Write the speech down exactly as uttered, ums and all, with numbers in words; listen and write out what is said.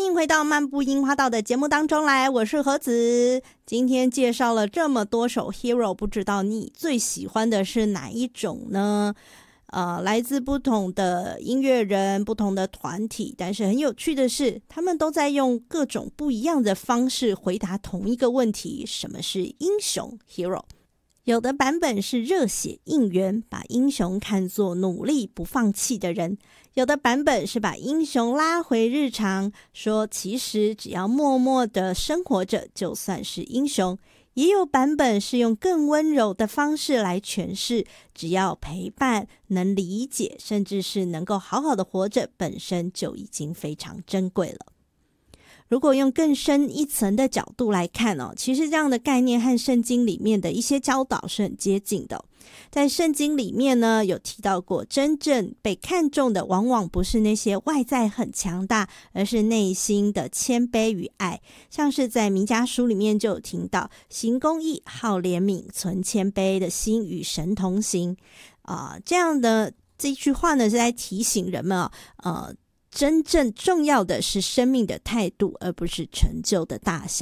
迎回到漫步樱花道的节目当中来，我是何子。今天介绍了这么多首 Hero， 不知道你最喜欢的是哪一种呢？呃，来自不同的音乐人，不同的团体，但是很有趣的是，他们都在用各种不一样的方式回答同一个问题：什么是英雄 Hero？有的版本是热血应援，把英雄看作努力不放弃的人；有的版本是把英雄拉回日常，说其实只要默默的生活着就算是英雄；也有版本是用更温柔的方式来诠释，只要陪伴、能理解，甚至是能够好好的活着，本身就已经非常珍贵了。如果用更深一层的角度来看哦，其实这样的概念和圣经里面的一些教导是很接近的哦。在圣经里面呢，有提到过，真正被看重的往往不是那些外在很强大，而是内心的谦卑与爱。像是在弥迦书里面就有听到，行公义、好怜悯、存谦卑的心，与神同行。啊、呃，这样的这句话呢，是在提醒人们啊，呃。真正重要的是生命的态度，而不是成就的大小。